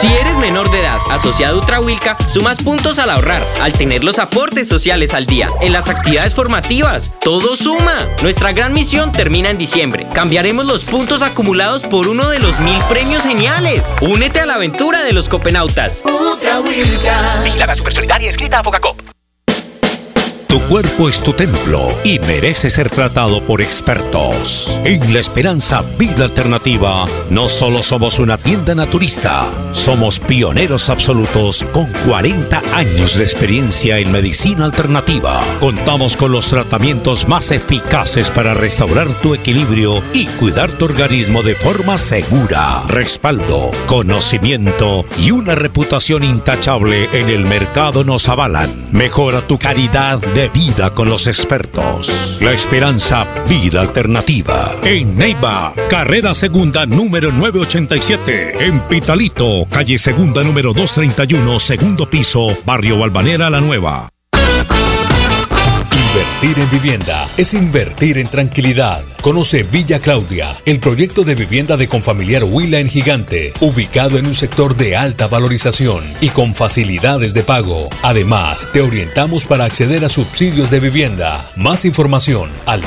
Si eres menor de edad asociado a Ultrahuilca, sumas puntos al ahorrar, al tener los aportes sociales al día, en las actividades formativas. ¡Todo suma! Nuestra gran misión termina en diciembre. Cambiaremos los puntos acumulados por uno de los 1000 premios geniales. Únete a la aventura de los copenautas. Ultrahuilca. Vigilada Supersolidaria, escrita a Fogacop. Tu cuerpo es tu templo y merece ser tratado por expertos. En La Esperanza Vida Alternativa, no solo somos una tienda naturista, somos pioneros absolutos con 40 años de experiencia en medicina alternativa. Contamos con los tratamientos más eficaces para restaurar tu equilibrio y cuidar tu organismo de forma segura. Respaldo, conocimiento y una reputación intachable en el mercado nos avalan. Mejora tu calidad de vida con los expertos. La Esperanza Vida Alternativa. En Neiva, carrera segunda número 987. En Pitalito, calle segunda número 231, segundo piso, barrio Balvanera La Nueva. Invertir en vivienda es invertir en tranquilidad. Conoce Villa Claudia, el proyecto de vivienda de Confamiliar Huila en Gigante, ubicado en un sector de alta valorización y con facilidades de pago. Además, te orientamos para acceder a subsidios de vivienda. Más información al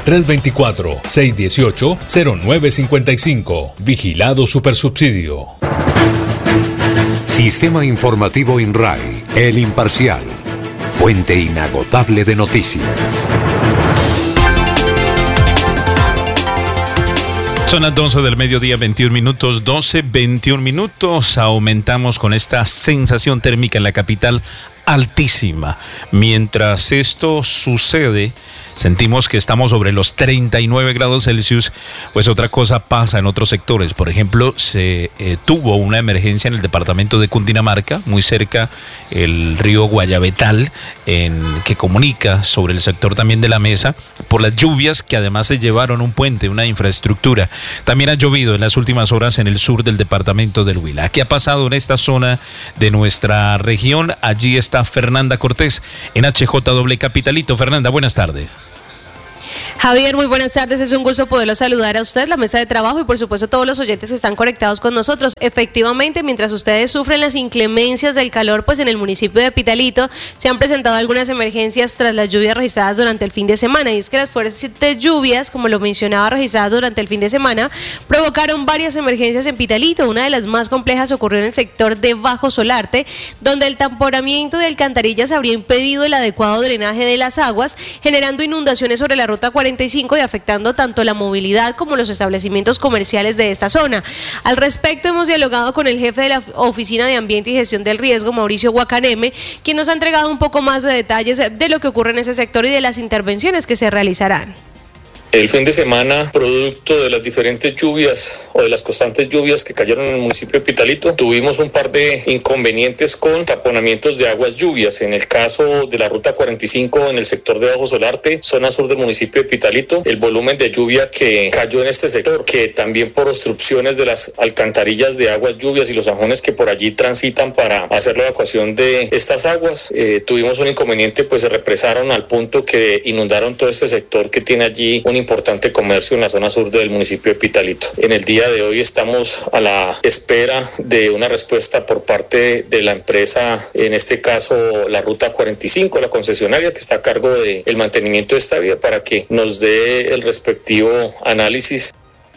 324-618-0955. Vigilado Supersubsidio. Sistema Informativo INRAE, El Imparcial. Fuente inagotable de noticias. Son las 12 del mediodía, 21 minutos, 12, 21 minutos. Aumentamos con esta sensación térmica en la capital altísima. Mientras esto sucede, sentimos que estamos sobre los 39 grados Celsius, pues otra cosa pasa en otros sectores. Por ejemplo, se tuvo una emergencia en el departamento de Cundinamarca, muy cerca el río Guayabetal, que comunica sobre el sector también de La Mesa, por las lluvias que además se llevaron un puente, una infraestructura. También ha llovido en las últimas horas en el sur del departamento del Huila. ¿Qué ha pasado en esta zona de nuestra región? Allí está Fernanda Cortés en HJW Capitalito. Fernanda, buenas tardes. Javier, muy buenas tardes, es un gusto poderlo saludar a usted, la mesa de trabajo y por supuesto todos los oyentes que están conectados con nosotros. Efectivamente, mientras ustedes sufren las inclemencias del calor, pues en el municipio de Pitalito se han presentado algunas emergencias tras las lluvias registradas durante el fin de semana, y es que las fuertes lluvias, como lo mencionaba, registradas durante el fin de semana, provocaron varias emergencias en Pitalito. Una de las más complejas ocurrió en el sector de Bajo Solarte, donde el tamponamiento de alcantarillas habría impedido el adecuado drenaje de las aguas, generando inundaciones sobre la ruta 45 y afectando tanto la movilidad como los establecimientos comerciales de esta zona. Al respecto, hemos dialogado con el jefe de la Oficina de Ambiente y Gestión del Riesgo, Mauricio Guacaneme, quien nos ha entregado un poco más de detalles de lo que ocurre en ese sector y de las intervenciones que se realizarán. El fin de semana, producto de las diferentes lluvias o de las constantes lluvias que cayeron en el municipio de Pitalito, tuvimos un par de inconvenientes con taponamientos de aguas lluvias. En el caso de la ruta 45 en el sector de Bajo Solarte, zona sur del municipio de Pitalito, el volumen de lluvia que cayó en este sector, que también por obstrucciones de las alcantarillas de aguas lluvias y los zanjones que por allí transitan para hacer la evacuación de estas aguas, tuvimos un inconveniente, pues se represaron al punto que inundaron todo este sector que tiene allí un importante comercio en la zona sur del municipio de Pitalito. En el día de hoy estamos a la espera de una respuesta por parte de la empresa, en este caso la ruta 45, la concesionaria que está a cargo del mantenimiento de esta vía, para que nos dé el respectivo análisis.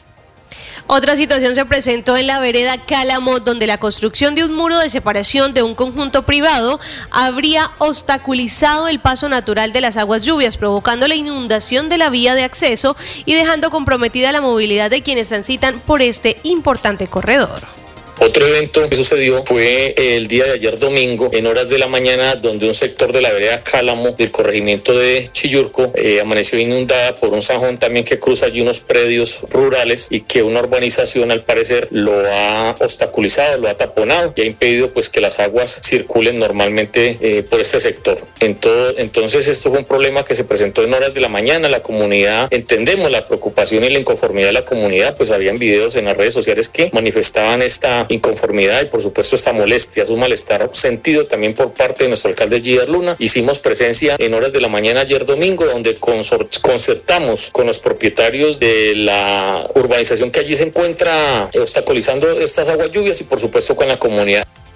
Otra situación se presentó en la vereda Cálamo, donde la construcción de un muro de separación de un conjunto privado habría obstaculizado el paso natural de las aguas lluvias, provocando la inundación de la vía de acceso y dejando comprometida la movilidad de quienes transitan por este importante corredor. Otro evento que sucedió fue el día de ayer domingo, en horas de la mañana, donde un sector de la vereda Cálamo del corregimiento de Chillurco amaneció inundada por un zanjón también que cruza allí unos predios rurales y que una urbanización al parecer lo ha obstaculizado, lo ha taponado y ha impedido pues que las aguas circulen normalmente por este sector. Entonces esto fue un problema que se presentó en horas de la mañana. La comunidad, entendemos la preocupación y la inconformidad de la comunidad, pues habían videos en las redes sociales que manifestaban esta inconformidad y por supuesto esta molestia, su malestar sentido también por parte de nuestro alcalde Gider Luna. Hicimos presencia en horas de la mañana ayer domingo, donde concertamos con los propietarios de la urbanización que allí se encuentra obstaculizando estas aguas lluvias y por supuesto con la comunidad.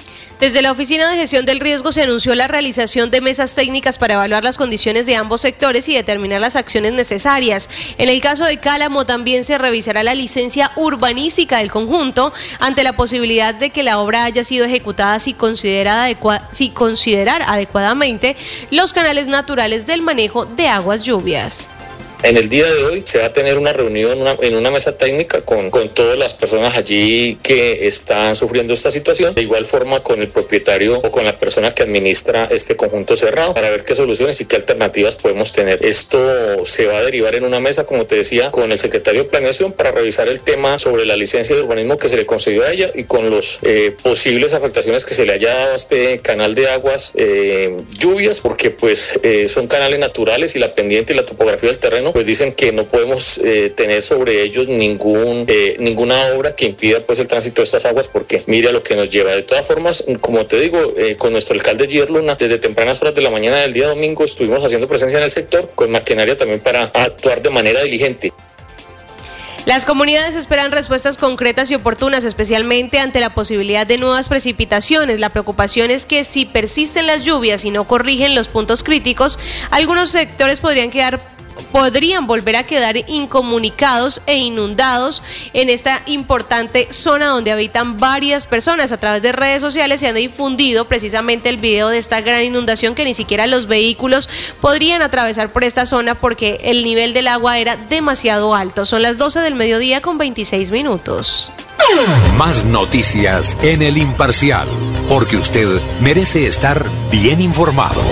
Desde la Oficina de Gestión del Riesgo se anunció la realización de mesas técnicas para evaluar las condiciones de ambos sectores y determinar las acciones necesarias. En el caso de Cálamo también se revisará la licencia urbanística del conjunto ante la posibilidad de que la obra haya sido ejecutada sin considerar adecuadamente los canales naturales del manejo de aguas lluvias. En el día de hoy se va a tener una reunión en una mesa técnica con todas las personas allí que están sufriendo esta situación, de igual forma con el propietario o con la persona que administra este conjunto cerrado, para ver qué soluciones y qué alternativas podemos tener. Esto se va a derivar en una mesa, como te decía, con el secretario de Planeación para revisar el tema sobre la licencia de urbanismo que se le concedió a ella y con los posibles afectaciones que se le haya dado a este canal de aguas lluvias, porque pues son canales naturales y la pendiente y la topografía del terreno pues dicen que no podemos tener sobre ellos ninguna obra que impida pues el tránsito de estas aguas, porque mira lo que nos lleva. De todas formas, como te digo, con nuestro alcalde Gier Luna, desde tempranas horas de la mañana del día domingo estuvimos haciendo presencia en el sector con maquinaria también para actuar de manera diligente. Las comunidades esperan respuestas concretas y oportunas, especialmente ante la posibilidad de nuevas precipitaciones. La preocupación es que si persisten las lluvias y no corrigen los puntos críticos, algunos sectores podrían volver a quedar incomunicados e inundados en esta importante zona donde habitan varias personas. A través de redes sociales se han difundido precisamente el video de esta gran inundación, que ni siquiera los vehículos podrían atravesar por esta zona porque el nivel del agua era demasiado alto. Son las 12 del mediodía con 26 minutos. Más noticias en El Imparcial, porque usted merece estar bien informado.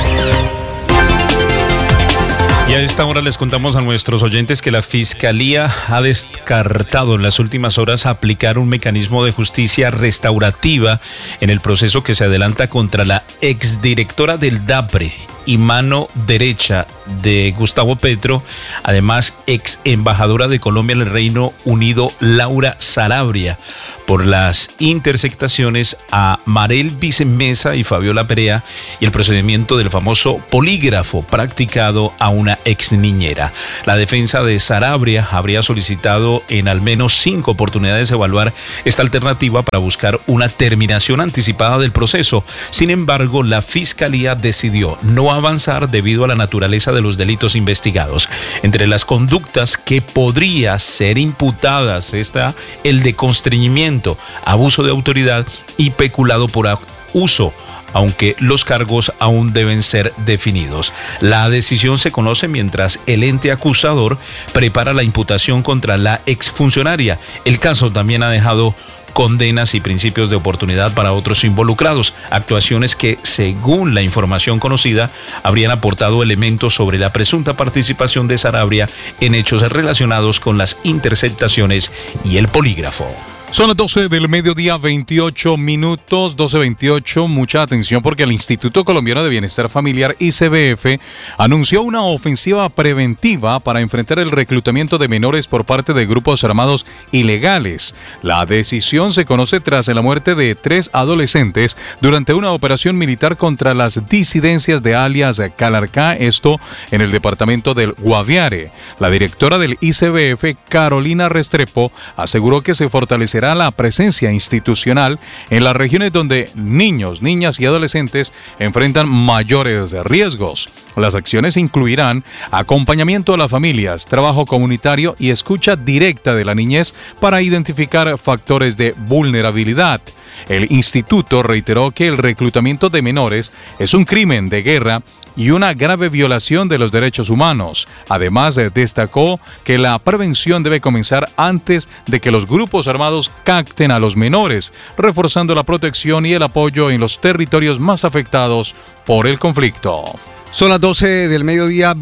Y a esta hora les contamos a nuestros oyentes que la Fiscalía ha descartado en las últimas horas aplicar un mecanismo de justicia restaurativa en el proceso que se adelanta contra la exdirectora del DAPRE y mano derecha de Gustavo Petro, además ex embajadora de Colombia en el Reino Unido, Laura Sarabia, por las interceptaciones a Marel Vicemesa y Fabiola Perea y el procedimiento del famoso polígrafo practicado a una ex niñera. La defensa de Sarabia habría solicitado en al menos 5 oportunidades evaluar esta alternativa para buscar una terminación anticipada del proceso. Sin embargo, la Fiscalía decidió no avanzar debido a la naturaleza de los delitos investigados. Entre las conductas que podría ser imputadas está el de constreñimiento, abuso de autoridad y peculado por uso, aunque los cargos aún deben ser definidos. La decisión se conoce mientras el ente acusador prepara la imputación contra la exfuncionaria. El caso también ha dejado condenas y principios de oportunidad para otros involucrados, actuaciones que, según la información conocida, habrían aportado elementos sobre la presunta participación de Sarabia en hechos relacionados con las interceptaciones y el polígrafo. Son las 12 del mediodía, 28 minutos, 12:28. Mucha atención porque el Instituto Colombiano de Bienestar Familiar, ICBF, anunció una ofensiva preventiva para enfrentar el reclutamiento de menores por parte de grupos armados ilegales. La decisión se conoce tras la muerte de 3 adolescentes durante una operación militar contra las disidencias de alias Calarcá, esto en el departamento del Guaviare. La directora del ICBF, Carolina Restrepo, aseguró que se fortalecerá la presencia institucional en las regiones donde niños, niñas y adolescentes enfrentan mayores riesgos. Las acciones incluirán acompañamiento a las familias, trabajo comunitario y escucha directa de la niñez para identificar factores de vulnerabilidad. El instituto reiteró que el reclutamiento de menores es un crimen de guerra y una grave violación de los derechos humanos. Además, destacó que la prevención debe comenzar antes de que los grupos armados capten a los menores, reforzando la protección y el apoyo en los territorios más afectados por el conflicto. Son las 12 del mediodía,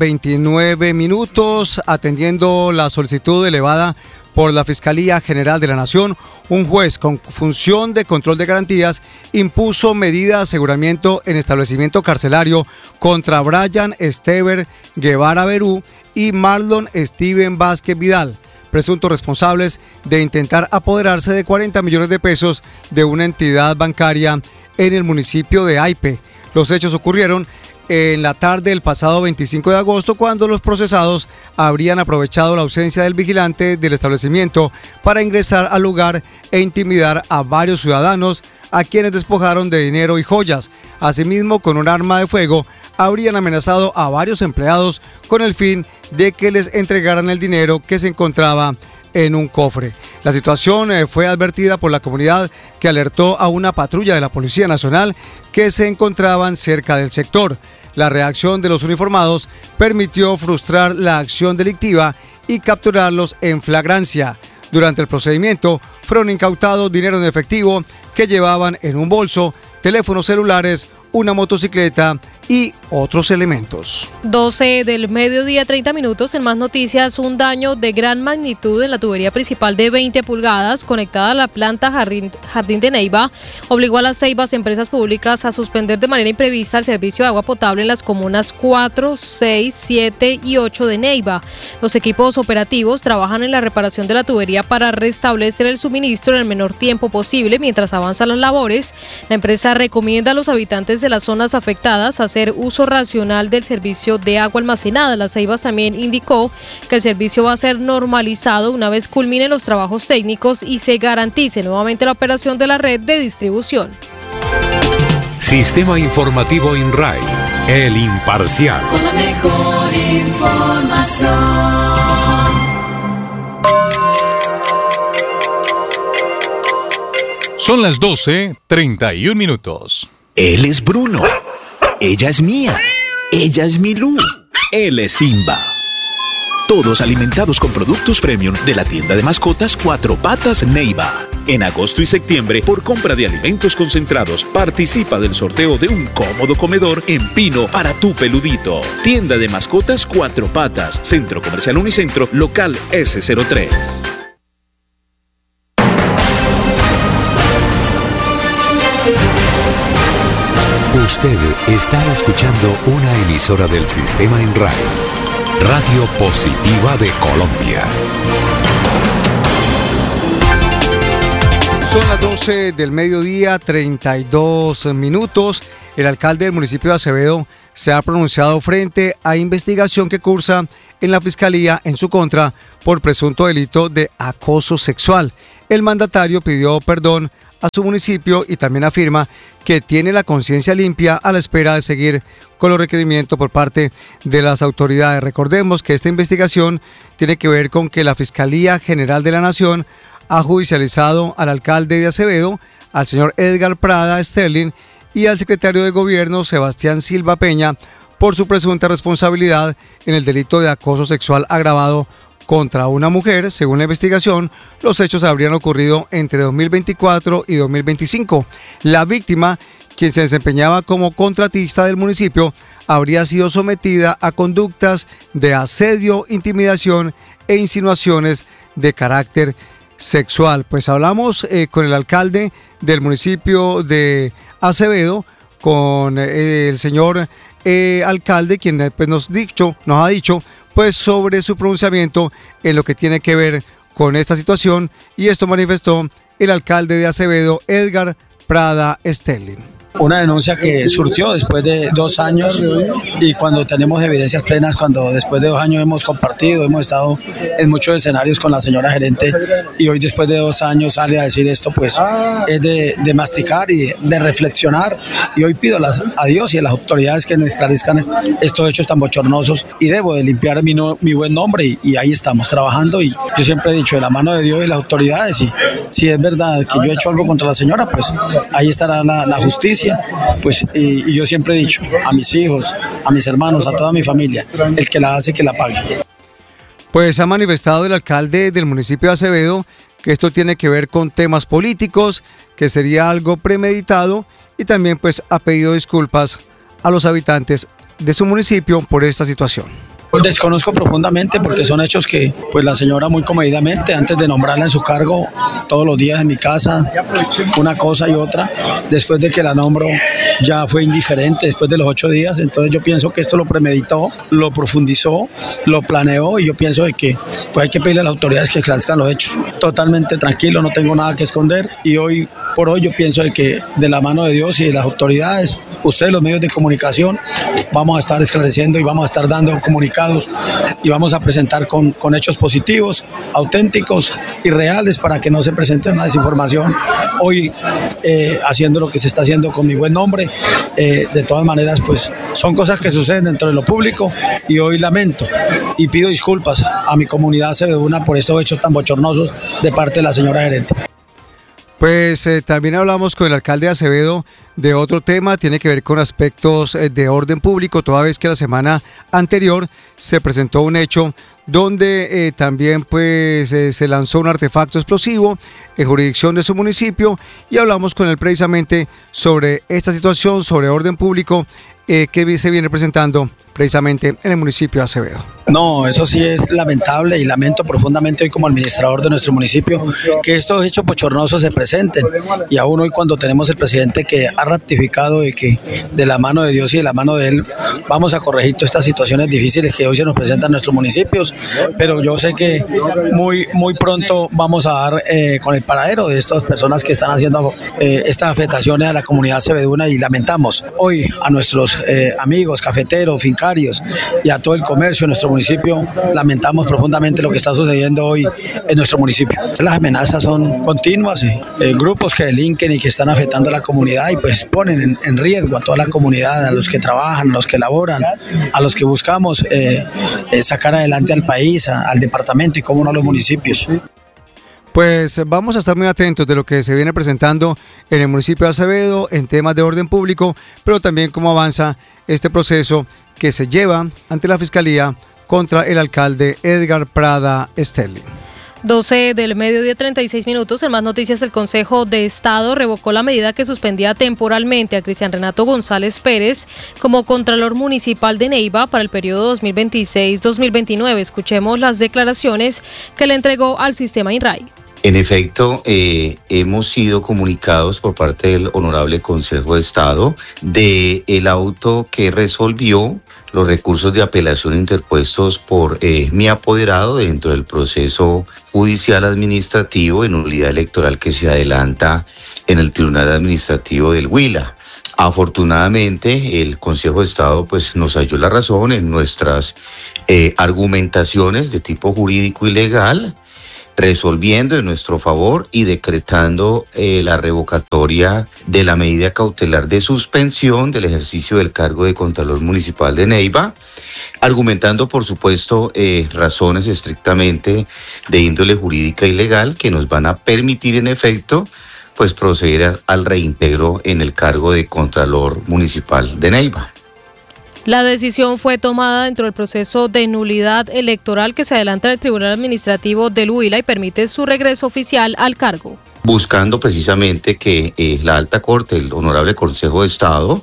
29 minutos, atendiendo la solicitud elevada por la Fiscalía General de la Nación. Un juez con función de control de garantías impuso medida de aseguramiento en establecimiento carcelario contra Brian Estever Guevara Berú y Marlon Steven Vázquez Vidal, presuntos responsables de intentar apoderarse de 40 millones de pesos de una entidad bancaria en el municipio de Aipe. Los hechos ocurrieron en la tarde del pasado 25 de agosto, cuando los procesados habrían aprovechado la ausencia del vigilante del establecimiento para ingresar al lugar e intimidar a varios ciudadanos, a quienes despojaron de dinero y joyas. Asimismo, con un arma de fuego, habrían amenazado a varios empleados con el fin de que les entregaran el dinero que se encontraba en un cofre. La situación fue advertida por la comunidad, que alertó a una patrulla de la Policía Nacional que se encontraban cerca del sector. La reacción de los uniformados permitió frustrar la acción delictiva y capturarlos en flagrancia. Durante el procedimiento fueron incautados dinero en efectivo que llevaban en un bolso, teléfonos celulares, una motocicleta y otros elementos. 12 del mediodía, 30 minutos. En más noticias, un daño de gran magnitud en la tubería principal de 20 pulgadas conectada a la planta Jardín de Neiva obligó a las Ceibas Empresas Públicas a suspender de manera imprevista el servicio de agua potable en las comunas 4, 6, 7 y 8 de Neiva. Los equipos operativos trabajan en la reparación de la tubería para restablecer el suministro en el menor tiempo posible. Mientras avanzan las labores, la empresa recomienda a los habitantes de las zonas afectadas hacer uso racional del servicio de agua almacenada. Las Ceibas también indicó que el servicio va a ser normalizado una vez culminen los trabajos técnicos y se garantice nuevamente la operación de la red de distribución. Sistema Informativo INRAE, el imparcial. Con la mejor información. Son las 12:31 minutos. Él es Bruno. Ella es Mía. Ella es Milú. Él es Simba. Todos alimentados con productos premium de la tienda de mascotas Cuatro Patas Neiva. En agosto y septiembre, por compra de alimentos concentrados, participa del sorteo de un cómodo comedor en pino para tu peludito. Tienda de mascotas Cuatro Patas, Centro Comercial Unicentro, local S03. Usted está escuchando una emisora del Sistema INRAE, Radio Positiva de Colombia. Son las 12 del mediodía, 32 minutos. El alcalde del municipio de Acevedo se ha pronunciado frente a investigación que cursa en la Fiscalía en su contra por presunto delito de acoso sexual. El mandatario pidió perdón a su municipio y también afirma que tiene la conciencia limpia a la espera de seguir con los requerimientos por parte de las autoridades. Recordemos que esta investigación tiene que ver con que la Fiscalía General de la Nación ha judicializado al alcalde de Acevedo, al señor Edgar Prada Sterling, y al secretario de Gobierno Sebastián Silva Peña por su presunta responsabilidad en el delito de acoso sexual agravado contra una mujer. Según la investigación, los hechos habrían ocurrido entre 2024 y 2025. La víctima, quien se desempeñaba como contratista del municipio, habría sido sometida a conductas de asedio, intimidación e insinuaciones de carácter sexual. Pues hablamos con el alcalde del municipio de Acevedo, con el señor alcalde, quien pues, nos ha dicho pues sobre su pronunciamiento en lo que tiene que ver con esta situación, y esto manifestó el alcalde de Acevedo, Edgar Prada Sterling. Una denuncia que surgió después de 2 años, y cuando tenemos evidencias plenas, cuando después de 2 años hemos compartido, hemos estado en muchos escenarios con la señora gerente, y hoy después de 2 años sale a decir esto, pues es de masticar y de reflexionar, y hoy pido a Dios y a las autoridades que nos esclarezcan estos hechos tan bochornosos, y debo de limpiar mi buen nombre, y ahí estamos trabajando, y yo siempre he dicho, de la mano de Dios y las autoridades, y si es verdad que yo he hecho algo contra la señora, pues ahí estará la justicia. Pues y yo siempre he dicho a mis hijos, a mis hermanos, a toda mi familia, el que la hace, que la pague. Pues ha manifestado el alcalde del municipio de Acevedo que esto tiene que ver con temas políticos, que sería algo premeditado, y también pues ha pedido disculpas a los habitantes de su municipio por esta situación. Desconozco profundamente, porque son hechos que pues la señora muy comedidamente, antes de nombrarla en su cargo, todos los días en mi casa, una cosa y otra, después de que la nombro ya fue indiferente después de los 8 días. Entonces yo pienso que esto lo premeditó, lo profundizó, lo planeó, y yo pienso de que pues hay que pedirle a las autoridades que esclarezcan los hechos. Totalmente tranquilo, no tengo nada que esconder, y hoy por hoy yo pienso de que de la mano de Dios y de las autoridades ustedes los medios de comunicación, vamos a estar esclareciendo y vamos a estar dando comunicados y vamos a presentar con hechos positivos, auténticos y reales para que no se presente una desinformación hoy haciendo lo que se está haciendo con mi buen nombre. De todas maneras, pues son cosas que suceden dentro de lo público y hoy lamento y pido disculpas a mi comunidad acebeduna por estos hechos tan bochornosos de parte de la señora gerente. Pues también hablamos con el alcalde Acevedo de otro tema, tiene que ver con aspectos de orden público, toda vez que la semana anterior se presentó un hecho donde también pues se lanzó un artefacto explosivo en jurisdicción de su municipio y hablamos con él precisamente sobre esta situación, sobre orden público que se viene presentando precisamente en el municipio de Acevedo. No, eso sí es lamentable y lamento profundamente hoy como administrador de nuestro municipio que estos hechos bochornosos se presenten y aún hoy cuando tenemos el presidente que ha ratificado y que de la mano de Dios y de la mano de él vamos a corregir todas estas situaciones difíciles que hoy se nos presentan en nuestros municipios, pero yo sé que muy pronto vamos a dar con el paradero de estas personas que están haciendo estas afectaciones a la comunidad acebeduna y lamentamos hoy a nuestros amigos cafeteros, fincarios y a todo el comercio de nuestro municipio, lamentamos profundamente lo que está sucediendo hoy en nuestro municipio. Las amenazas son continuas, grupos que delinquen y que están afectando a la comunidad y pues ponen en riesgo a toda la comunidad, a los que trabajan, a los que laboran, a los que buscamos sacar adelante al país, al departamento y cómo no a los municipios. Pues vamos a estar muy atentos de lo que se viene presentando en el municipio de Acevedo en temas de orden público, pero también cómo avanza este proceso que se lleva ante la Fiscalía contra el alcalde Edgar Prada Sterling. 12 del mediodía, 36 minutos. En más noticias, el Consejo de Estado revocó la medida que suspendía temporalmente a Cristian Renato González Pérez como Contralor Municipal de Neiva para el periodo 2026-2029. Escuchemos las declaraciones que le entregó al sistema INRAI. En efecto, hemos sido comunicados por parte del Honorable Consejo de Estado de el auto que resolvió los recursos de apelación interpuestos por mi apoderado dentro del proceso judicial administrativo de nulidad electoral que se adelanta en el Tribunal Administrativo del Huila. Afortunadamente, el Consejo de Estado pues, nos halló la razón en nuestras argumentaciones de tipo jurídico y legal, resolviendo en nuestro favor y decretando la revocatoria de la medida cautelar de suspensión del ejercicio del cargo de Contralor Municipal de Neiva, argumentando, por supuesto, razones estrictamente de índole jurídica y legal que nos van a permitir, en efecto, pues proceder al reintegro en el cargo de Contralor Municipal de Neiva. La decisión fue tomada dentro del proceso de nulidad electoral que se adelanta en el Tribunal Administrativo del Huila y permite su regreso oficial al cargo. Buscando precisamente que la Alta Corte, el Honorable Consejo de Estado,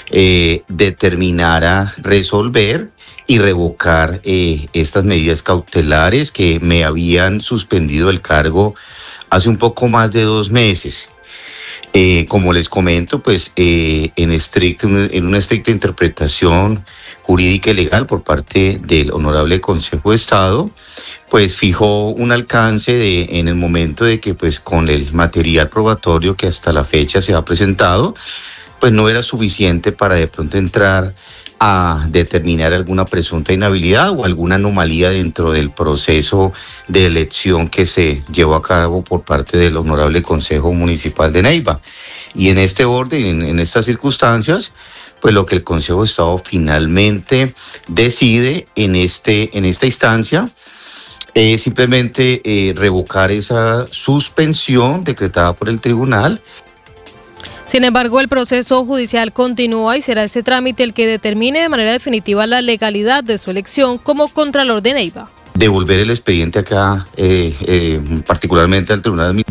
determinara resolver y revocar estas medidas cautelares que me habían suspendido el cargo hace un poco más de 2 meses. Como les comento, pues en una estricta interpretación jurídica y legal por parte del Honorable Consejo de Estado, pues fijó un alcance en el momento de que pues con el material probatorio que hasta la fecha se ha presentado, pues no era suficiente para de pronto entrar a determinar alguna presunta inhabilidad o alguna anomalía dentro del proceso de elección que se llevó a cabo por parte del Honorable Consejo Municipal de Neiva. Y en este orden, en estas circunstancias, pues lo que el Consejo de Estado finalmente decide en esta instancia es simplemente revocar esa suspensión decretada por el tribunal. Sin embargo, el proceso judicial continúa y será ese trámite el que determine de manera definitiva la legalidad de su elección como Contralor de Neiva. Devolver el expediente acá, particularmente al Tribunal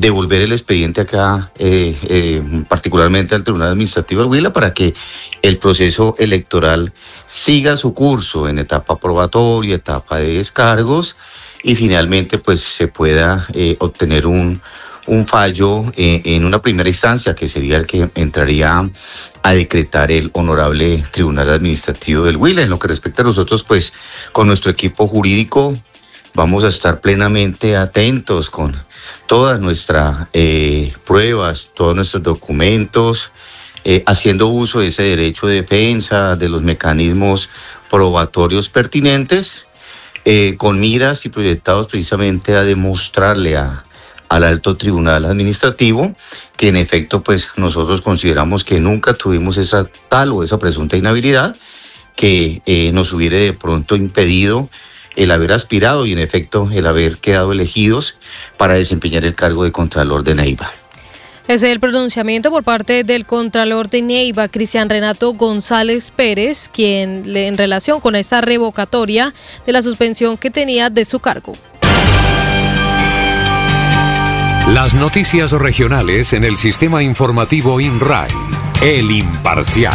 Administrativo del Huila, para que el proceso electoral siga su curso en etapa probatoria, etapa de descargos y finalmente pues se pueda obtener un fallo en una primera instancia que sería el que entraría a decretar el Honorable Tribunal Administrativo del Huila. En lo que respecta a nosotros, pues con nuestro equipo jurídico vamos a estar plenamente atentos con todas nuestras pruebas, todos nuestros documentos, haciendo uso de ese derecho de defensa, de los mecanismos probatorios pertinentes, con miras y proyectados precisamente a demostrarle al alto tribunal administrativo que en efecto pues nosotros consideramos que nunca tuvimos esa tal o esa presunta inhabilidad que nos hubiera de pronto impedido el haber aspirado y en efecto el haber quedado elegidos para desempeñar el cargo de Contralor de Neiva. Es el pronunciamiento por parte del Contralor de Neiva, Cristian Renato González Pérez, quien en relación con esta revocatoria de la suspensión que tenía de su cargo. Las noticias regionales en el sistema informativo INRAI, El Imparcial.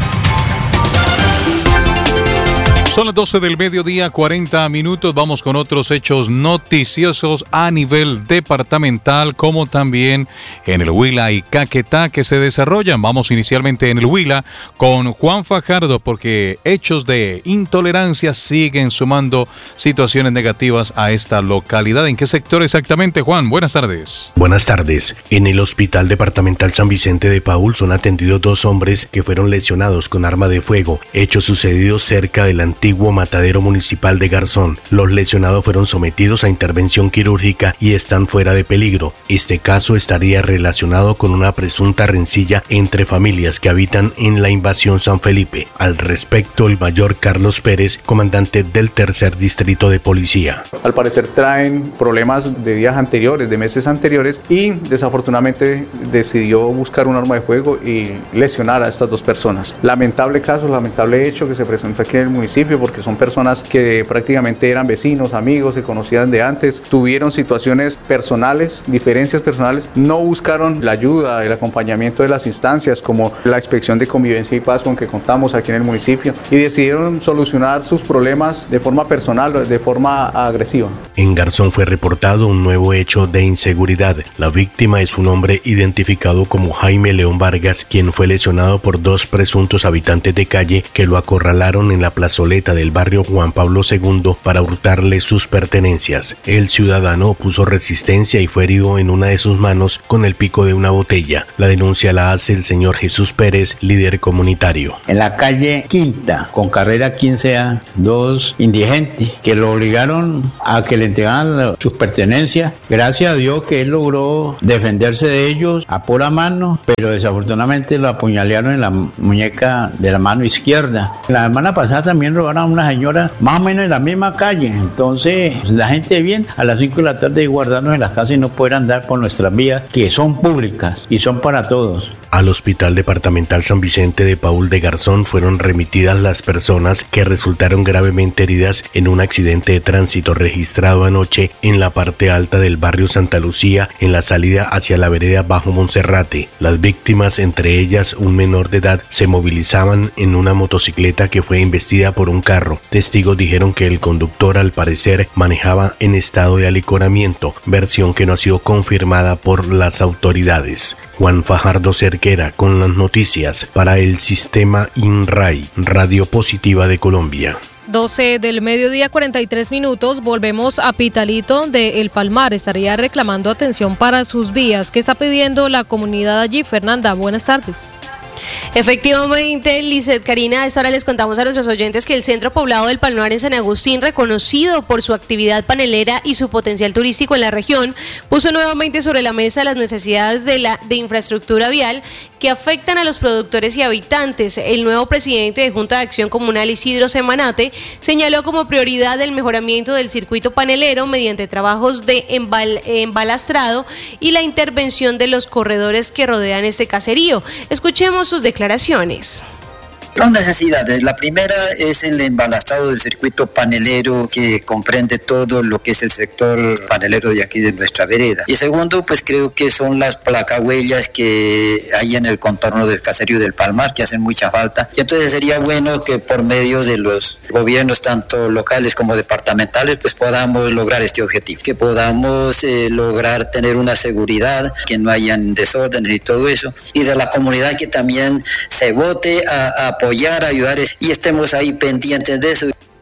Son las 12 del mediodía, 40 minutos. Vamos con otros hechos noticiosos a nivel departamental, como también en el Huila y Caquetá que se desarrollan. Vamos inicialmente en el Huila con Juan Fajardo, porque hechos de intolerancia siguen sumando situaciones negativas a esta localidad. ¿En qué sector exactamente, Juan? Buenas tardes. Buenas tardes. En el Hospital Departamental San Vicente de Paúl son atendidos 2 hombres que fueron lesionados con arma de fuego, hechos sucedidos cerca del antiguo matadero municipal de Garzón. Los lesionados fueron sometidos a intervención quirúrgica y están fuera de peligro. Este caso estaría relacionado con una presunta rencilla entre familias que habitan en la invasión San Felipe. Al respecto, el mayor Carlos Pérez, comandante del Tercer Distrito de Policía. Al parecer traen problemas de días anteriores, de meses anteriores, y desafortunadamente decidió buscar un arma de fuego y lesionar a estas 2 personas. Lamentable caso, lamentable hecho que se presenta aquí en el municipio, porque son personas que prácticamente eran vecinos, amigos, se conocían de antes, tuvieron situaciones personales, diferencias personales, no buscaron la ayuda, el acompañamiento de las instancias como la Inspección de Convivencia y Paz con que contamos aquí en el municipio, y decidieron solucionar sus problemas de forma personal, de forma agresiva. En Garzón fue reportado un nuevo hecho de inseguridad. La víctima es un hombre identificado como Jaime León Vargas, quien fue lesionado por 2 presuntos habitantes de calle que lo acorralaron en la plazoleta del barrio Juan Pablo II para hurtarle sus pertenencias. El ciudadano opuso resistencia y fue herido en una de sus manos con el pico de una botella. La denuncia la hace el señor Jesús Pérez, líder comunitario. En la calle Quinta, con carrera 15A, 2 indigentes que lo obligaron a que le entregaran sus pertenencias. Gracias a Dios que él logró defenderse de ellos a pura mano, pero desafortunadamente lo apuñalearon en la muñeca de la mano izquierda. La semana pasada también robaron a una señora más o menos en la misma calle. Entonces la gente bien a las 5 de la tarde guardarnos en las casas y no poder andar por nuestras vías que son públicas y son para todos. Al Hospital Departamental San Vicente de Paúl de Garzón fueron remitidas las personas que resultaron gravemente heridas en un accidente de tránsito registrado anoche en la parte alta del barrio Santa Lucía, en la salida hacia la vereda Bajo Monserrate. Las víctimas, entre ellas un menor de edad, se movilizaban en una motocicleta que fue embestida por un carro. Testigos dijeron que el conductor al parecer manejaba en estado de alicoramiento, versión que no ha sido confirmada por las autoridades. Juan Fajardo Cerquera con las noticias para el sistema INRAI, Radio Positiva de Colombia. 12 del mediodía, 43 minutos. Volvemos a Pitalito de El Palmar. Estaría reclamando atención para sus vías. ¿Qué está pidiendo la comunidad allí? Fernanda, buenas tardes. Efectivamente, Lizeth, Karina, a esta hora les contamos a nuestros oyentes que el Centro Poblado del Palmar en San Agustín, reconocido por su actividad panelera y su potencial turístico en la región, puso nuevamente sobre la mesa las necesidades de infraestructura vial que afectan a los productores y habitantes. El nuevo presidente de Junta de Acción Comunal, Isidro Semanate, señaló como prioridad el mejoramiento del circuito panelero mediante trabajos de embalastrado y la intervención de los corredores que rodean este caserío. Escuchemos sus declaraciones. Dos necesidades. La primera es el embalastrado del circuito panelero que comprende todo lo que es el sector panelero de aquí de nuestra vereda. Y segundo, pues creo que son las placahuellas que hay en el contorno del caserío del Palmar que hacen mucha falta. Y entonces sería bueno que por medio de los gobiernos tanto locales como departamentales pues podamos lograr este objetivo, que podamos lograr tener una seguridad, que no hayan desórdenes y todo eso, y de la comunidad que también se vote a apoyar, ayudar y estemos ahí pendientes de eso.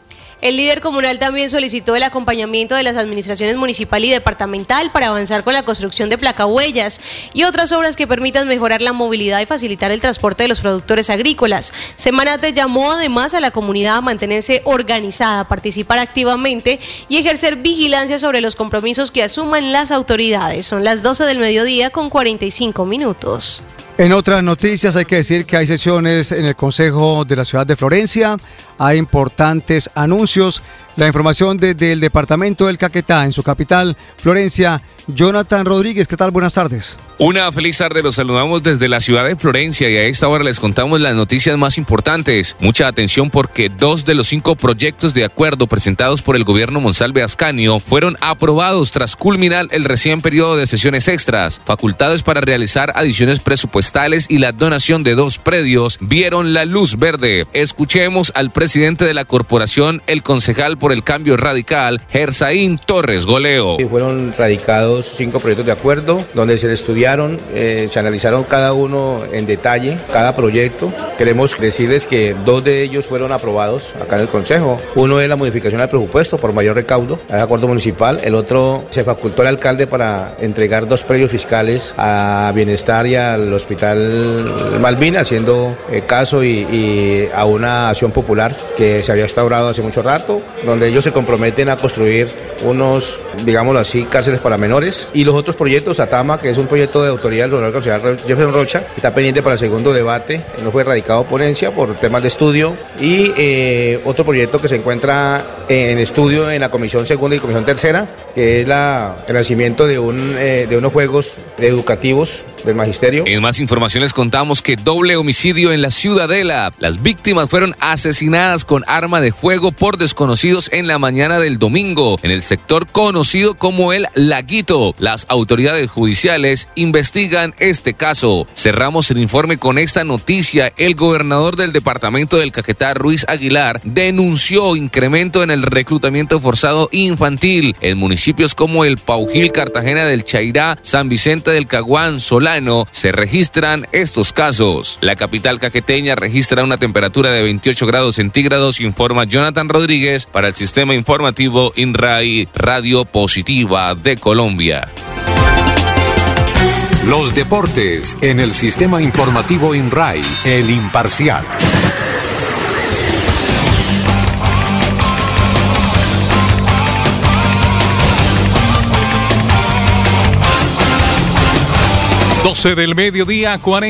El líder comunal también solicitó el acompañamiento de las administraciones municipal y departamental para avanzar con la construcción de placahuellas y otras obras que permitan mejorar la movilidad y facilitar el transporte de los productores agrícolas. Semanate llamó además a la comunidad a mantenerse organizada, participar activamente y ejercer vigilancia sobre los compromisos que asuman las autoridades. Son las 12 del mediodía con 45 minutos. En otras noticias hay que decir que hay sesiones en el Consejo de la Ciudad de Florencia, hay importantes anuncios. La información desde el departamento del Caquetá, en su capital, Florencia. Jonathan Rodríguez, ¿qué tal? Buenas tardes. Una feliz tarde, los saludamos desde la ciudad de Florencia y a esta hora les contamos las noticias más importantes. Mucha atención porque 2 de los 5 proyectos de acuerdo presentados por el gobierno Monsalve Ascanio fueron aprobados tras culminar el recién periodo de sesiones extras. Facultades para realizar adiciones presupuestales y la donación de 2 predios vieron la luz verde. Escuchemos al presidente de la corporación, el concejal por el Cambio Radical, Gersaín Torres Goleo. Fueron radicados 5 proyectos de acuerdo donde se estudiaron, se analizaron cada uno en detalle, cada proyecto. Queremos decirles que 2 de ellos fueron aprobados acá en el Consejo. Uno es la modificación al presupuesto por mayor recaudo, al acuerdo municipal. El otro se facultó al alcalde para entregar 2 predios fiscales a Bienestar y al Hospital Malvina, haciendo caso y a una acción popular que se había instaurado hace mucho rato, donde ellos se comprometen a construir unos, digámoslo así, cárceles para menores. Y los otros proyectos, Atama, que es un proyecto de autoridad del honorable concejal Jefferson Rocha, está pendiente para el segundo debate, no fue radicado ponencia por temas de estudio. Y otro proyecto que se encuentra en estudio en la Comisión Segunda y Comisión Tercera, que es el nacimiento de unos juegos educativos del magisterio. En más informaciones contamos que doble homicidio en la Ciudadela. Las víctimas fueron asesinadas con arma de fuego por desconocidos en la mañana del domingo, en el sector conocido como el Laguito. Las autoridades judiciales investigan este caso. Cerramos el informe con esta noticia. El gobernador del departamento del Caquetá, Ruiz Aguilar, denunció incremento en el reclutamiento forzado infantil en municipios como el Paujil, Cartagena del Chairá, San Vicente del Caguán, Solano. Se registran estos casos. La capital caqueteña registra una temperatura de 28 grados centígrados, informa Jonathan Rodríguez para el sistema informativo INRAI, Radio Positiva de Colombia. Los deportes en el sistema informativo INRAI, El Imparcial. Del mediodía, 40.